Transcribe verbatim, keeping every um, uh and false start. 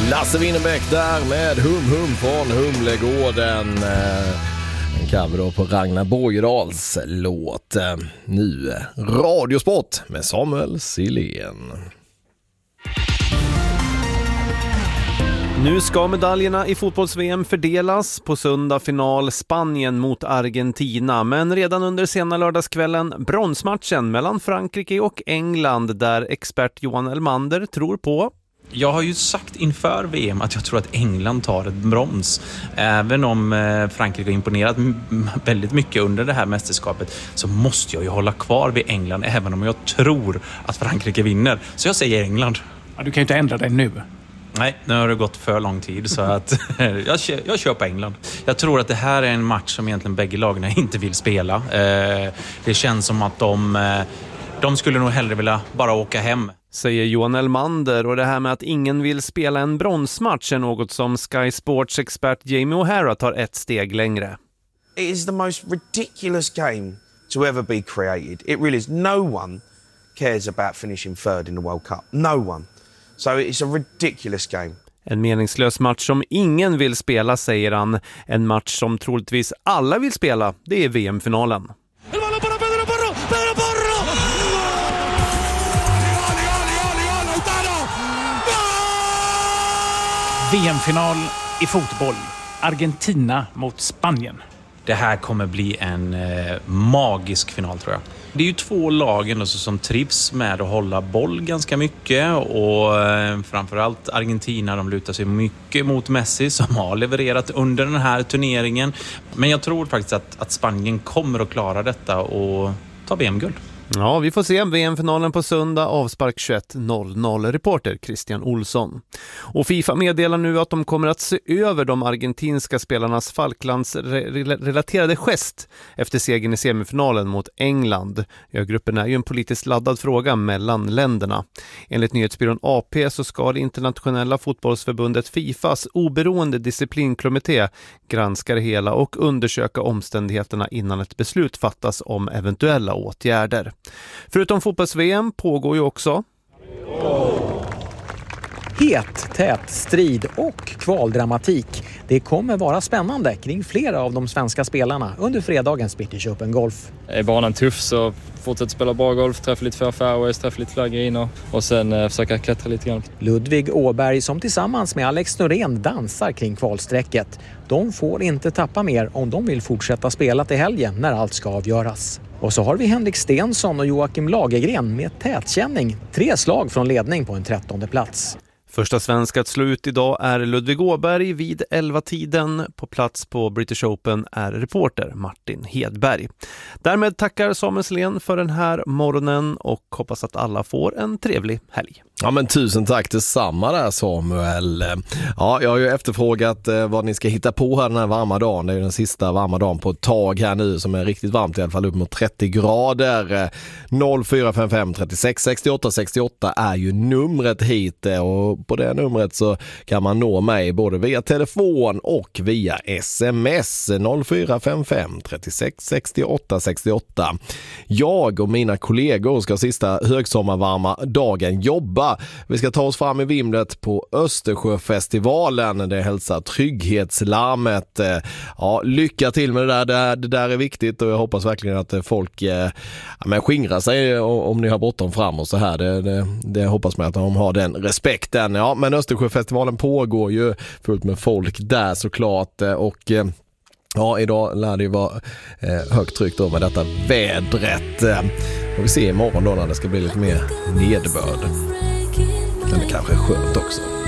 Lasse Winnerbäck där med Hum Hum från Humlegården. En cover då på Ragnar Borgedals låt. Nu Radiosport med Samuel Silén. Nu ska medaljerna i fotbolls-V M fördelas. På söndag final Spanien mot Argentina. Men redan under sena lördagskvällen bronsmatchen mellan Frankrike och England, där expert Johan Elmander tror på. Jag har ju sagt inför V M att jag tror att England tar ett brons. Även om Frankrike har imponerat väldigt mycket under det här mästerskapet, så måste jag ju hålla kvar vid England även om jag tror att Frankrike vinner. Så jag säger England. Ja, du kan ju inte ändra dig nu. Nej, nu har det gått för lång tid så att jag, kö- jag kör på England. Jag tror att det här är en match som egentligen bägge lagarna inte vill spela. Eh, det känns som att de, eh, de skulle nog hellre vilja bara åka hem. Säger Johan Elmander, och det här med att ingen vill spela en bronsmatch är något som Sky Sports expert Jamie O'Hara tar ett steg längre. It is the most ridiculous game to ever be created. It really is. No one cares about finishing third in the World Cup. No one. So it's a ridiculous game. En meningslös match som ingen vill spela, säger han. En match som troligtvis alla vill spela, det är V M-finalen. V M-final i fotboll. Argentina mot Spanien. Det här kommer bli en eh, magisk final, tror jag. Det är ju två lagen alltså, som trivs med att hålla boll ganska mycket, och eh, framförallt Argentina, de lutar sig mycket mot Messi som har levererat under den här turneringen. Men jag tror faktiskt att, att Spanien kommer att klara detta och ta V M-guld. Ja, vi får se V M-finalen på söndag, avspark tjugoett noll noll. Reporter Christian Olsson. Och FIFA meddelar nu att de kommer att se över de argentinska spelarnas Falklands-relaterade gest efter segern i semifinalen mot England. Ögruppen är ju en politiskt laddad fråga mellan länderna. Enligt nyhetsbyrån A P så ska det internationella fotbollsförbundet FIFAs oberoende disciplinkommitté granska det hela och undersöka omständigheterna innan ett beslut fattas om eventuella åtgärder. Förutom fotbolls-V M pågår ju också het, tät strid och kvaldramatik. Det kommer vara spännande kring flera av de svenska spelarna under fredagens British Open Golf. Är banan tuff så fortsätter spela bra golf, träffa lite för fairways, träffa lite fler griner och sen eh, försöka klättra lite grann. Ludvig Åberg som tillsammans med Alex Norén dansar kring kvalsträcket. De får inte tappa mer om de vill fortsätta spela till helgen när allt ska avgöras. Och så har vi Henrik Stensson och Joakim Lagergren med tätkänning. Tre slag från ledning på en trettonde plats. Första svenska att slå ut idag är Ludvig Åberg vid elva-tiden. På plats på British Open är reporter Martin Hedberg. Därmed tackar Samuel Silén för den här morgonen och hoppas att alla får en trevlig helg. Ja, men tusen tack detsamma där, Samuel. Ja, jag har ju efterfrågat eh, vad ni ska hitta på här den här varma dagen. Det är ju den sista varma dagen på ett tag här nu som är riktigt varmt, i alla fall upp mot trettio grader. noll fyra fem fem trettiosex sextioåtta sextioåtta är ju numret hit, och på det numret så kan man nå mig både via telefon och via sms. noll fyra fem fem trettiosex sextioåtta sextioåtta. Jag och mina kollegor ska sista högsommarvarma dagen jobba. Vi ska ta oss fram i vimlet på Östersjöfestivalen. Det hälsar trygghetslarmet. Ja, lycka till med det där. Det där, det där är viktigt, och jag hoppas verkligen att folk ja, men skingrar sig om ni har bråttom fram och så här. Det, det, det hoppas man att de har den respekten. Ja, men Östersjöfestivalen pågår ju fullt med folk där såklart, och ja, idag lär det ju vara eh, högt tryck då med detta vädret. Och vi ser imorgon då när det ska bli lite mer nederbörd. Men det kanske är skönt också.